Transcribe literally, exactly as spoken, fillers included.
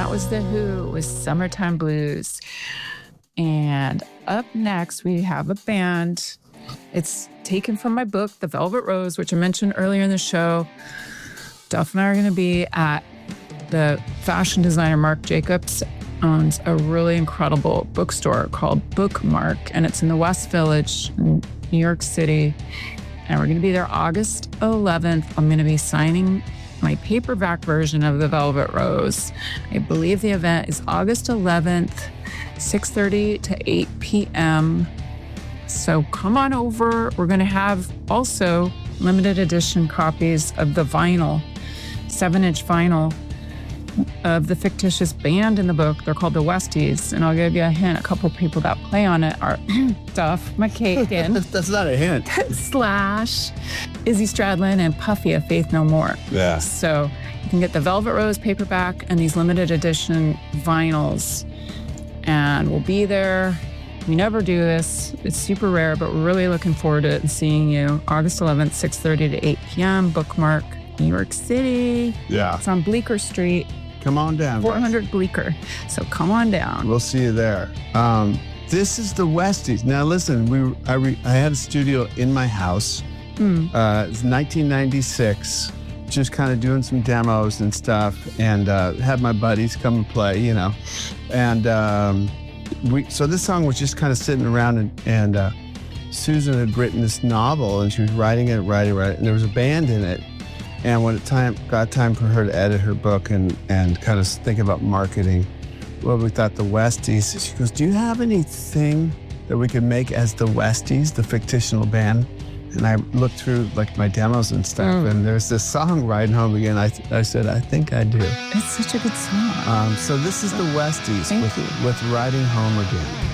that was The Who with Summertime Blues. And up next, we have a band. It's taken from my book, The Velvet Rose, which I mentioned earlier in the show. Duff and I are going to be at the fashion designer Marc Jacobs owns a really incredible bookstore called Bookmark, and it's in the West Village in New York City. And we're going to be there August eleventh. I'm going to be signing my paperback version of The Velvet Rose. I believe the event is August eleventh, six thirty to eight p.m. So come on over. We're going to have also limited edition copies of the vinyl, seven-inch vinyl of the fictitious band in the book. They're called the Westies. And I'll give you a hint. A couple people that play on it are Duff McKagan. That's not a hint. Slash Izzy Stradlin and Puffy of Faith No More. Yeah. So you can get the Velvet Rose paperback and these limited edition vinyls. And we'll be there. We never do this. It's super rare, but we're really looking forward to it and seeing you. August eleventh, six thirty to eight p.m. Bookmark, New York City. Yeah. It's on Bleecker Street. Come on down. four hundred Bleecker. So come on down. We'll see you there. Um, this is the Westies. Now listen, we I, re, I had a studio in my house. Mm. Uh, it's nineteen ninety-six. Just kind of doing some demos and stuff, and uh, had my buddies come and play, you know. And um, we so this song was just kind of sitting around, and, and uh, Susan had written this novel, and she was writing it, writing, writing, and there was a band in it. And when it time got time for her to edit her book and, and kind of think about marketing, well, we thought the Westies. She goes, do you have anything that we could make as the Westies, the fictional band? And I looked through like my demos and stuff, mm. and there's this song, Riding Home Again. I, I said, I think I do. It's such a good song. Um, so this is the Westies with, with Riding Home Again.